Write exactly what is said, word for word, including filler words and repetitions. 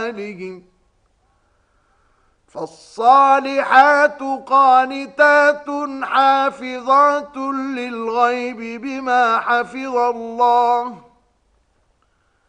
أعمالهم فالصالحات قانتات حافظات للغيب بما حفظ الله